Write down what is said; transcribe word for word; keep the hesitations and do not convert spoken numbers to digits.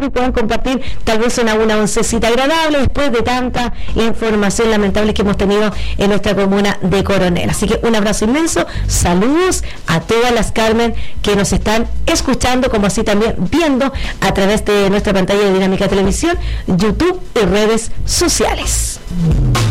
tarde y puedan compartir tal vez una, una oncecita agradable después de tanta información lamentable que hemos tenido en nuestra comuna de Coronel. Así que un abrazo inmenso, saludos a todas las Carmen que nos están escuchando, como así también viendo a través de nuestra pantalla de Dinámica Televisión, YouTube y redes sociales.